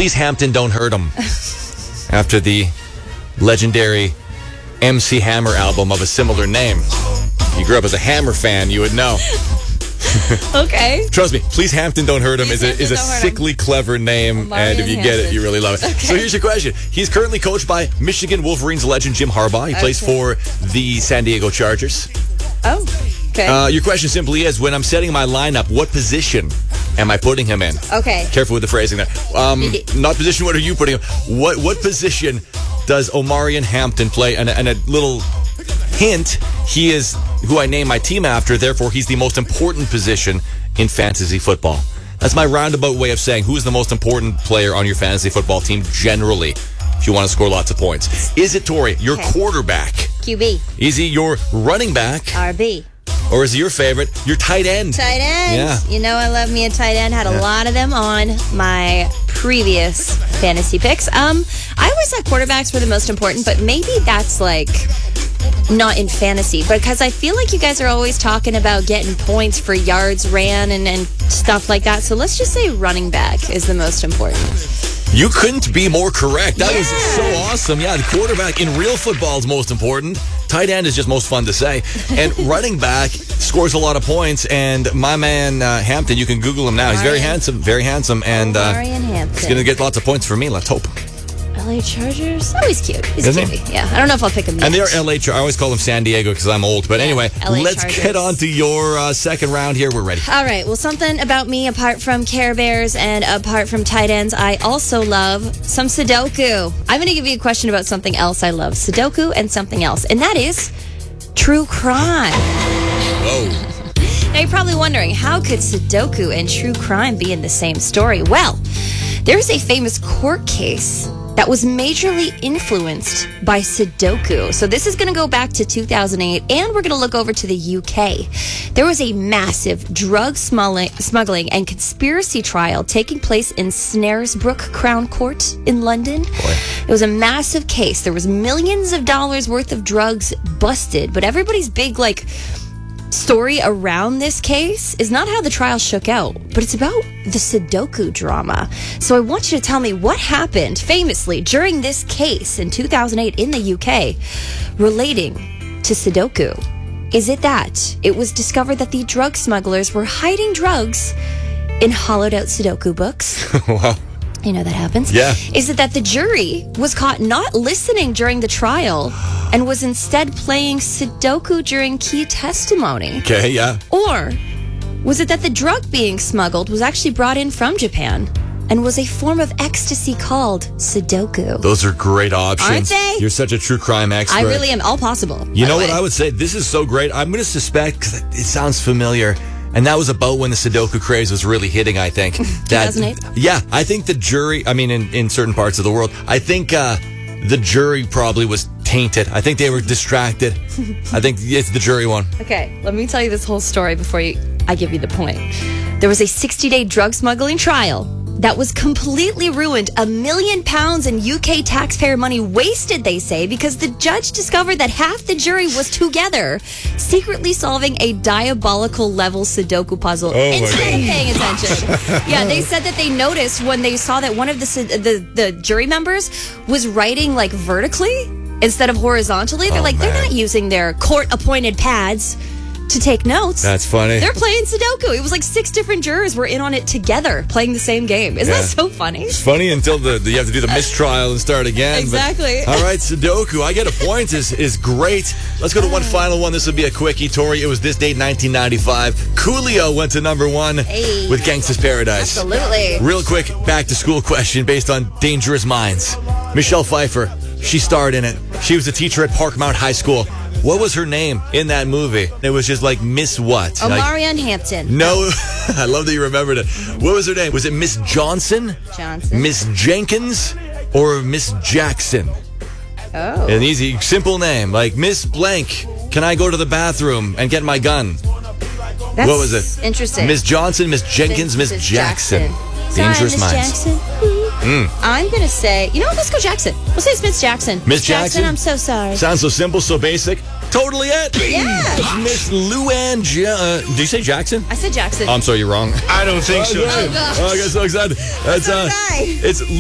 Please, Hampton, don't hurt him. After the legendary MC Hammer album of a similar name. If you grew up as a Hammer fan, you would know. Okay. Trust me, Please Hampton Don't Hurt Him is a sickly clever name, and if you get it, you really love it. Okay. So here's your question. He's currently coached by Michigan Wolverines legend Jim Harbaugh. He plays for the San Diego Chargers. Oh, okay. Your question simply is, when I'm setting my lineup, what position am I putting him in? Okay. Careful with the phrasing there. Not position, what are you putting him? What position does Omarion Hampton play? And a little hint, he is who I name my team after, therefore he's the most important position in fantasy football. That's my roundabout way of saying who is the most important player on your fantasy football team generally, if you want to score lots of points. Is it, Tori, your quarterback? QB. Is he your running back? RB. Or is he your favorite, your tight end? Tight end. Yeah. You know I love me a tight end. Had a lot of them on my previous fantasy picks. I always thought quarterbacks were the most important, but maybe that's like not in fantasy, because I feel like you guys are always talking about getting points for yards ran and stuff like that. So let's just say running back is the most important. You couldn't be more correct. That was so awesome. Yeah, the quarterback in real football is most important. Tight end is just most fun to say. And running back scores a lot of points. And my man, Hampton, you can Google him now. He's very handsome. And he's going to get lots of points for me. Let's hope. LA Chargers? Oh, he's cute. He's Isn't cute. Yeah, I don't know if I'll pick him yet. And they're LA Chargers. I always call them San Diego because I'm old. But anyway, let's get on to your second round here. We're ready. All right. Well, something about me, apart from Care Bears and apart from tight ends, I also love some Sudoku. I'm going to give you a question about something else I love. Sudoku and something else. And that is true crime. Whoa. Now, you're probably wondering, how could Sudoku and true crime be in the same story? Well, there's a famous court case that was majorly influenced by Sudoku. So this is going to go back to 2008, and we're going to look over to the UK. There was a massive drug smuggling and conspiracy trial taking place in Snaresbrook Crown Court in London. It was a massive case. There was millions of dollars worth of drugs busted, but everybody's big, story around this case is not how the trial shook out, but it's about the Sudoku drama. So I want you to tell me what happened famously during this case in 2008 in the UK relating to Sudoku. Is it that it was discovered that the drug smugglers were hiding drugs in hollowed out Sudoku books? Wow. You know that happens. Yeah. Is it that the jury was caught not listening during the trial and was instead playing Sudoku during key testimony? Okay, yeah. Or was it that the drug being smuggled was actually brought in from Japan and was a form of ecstasy called Sudoku? Those are great options. Aren't they? You're such a true crime expert. I really am. All possible. You know what I would say? This is so great. I'm going to suspect, because it sounds familiar, and that was about when the Sudoku craze was really hitting, I think. 2008? Yeah, I think the jury, in certain parts of the world, I think the jury probably was tainted. I think they were distracted. I think it's the jury one. Okay, let me tell you this whole story before I give you the point. There was a 60-day drug smuggling trial that was completely ruined. £1 million in UK taxpayer money wasted, they say, because the judge discovered that half the jury was together, secretly solving a diabolical level Sudoku puzzle instead of paying attention. Yeah, they said that they noticed when they saw that one of the jury members was writing vertically instead of horizontally. They're they're not using their court-appointed pads to take notes. That's funny. They're playing Sudoku. It was 6 different jurors were in on it together playing the same game. Isn't that so funny? It's funny until you have to do the mistrial and start again. Exactly. But, all right, Sudoku, I get a point is great. Let's go to one final one. This will be a quickie, Tori. It was this date, 1995. Coolio went to number 1 with Gangsta's Paradise. Absolutely. Real quick, back to school question based on Dangerous Minds. Michelle Pfeiffer, she starred in it. She was a teacher at Parkmount High School. What was her name in that movie? It was just Miss what? Omarion Hampton. No, I love that you remembered it. What was her name? Was it Miss Johnson? Miss Jenkins? Or Miss Jackson? Oh. An easy, simple name. Miss Blank, can I go to the bathroom and get my gun? That's what was it? Interesting. Miss Johnson, Miss Jenkins, Miss Jackson. Dangerous Miss Minds. Jackson. I'm going to say, let's go Jackson. We'll say it's Miss Jackson. Miss Jackson? I'm so sorry. Sounds so simple, so basic. Totally it. Yeah. Miss Luann. Did you say Jackson? I said Jackson. I'm sorry, you're wrong. I don't think so. Oh, I get so excited. It's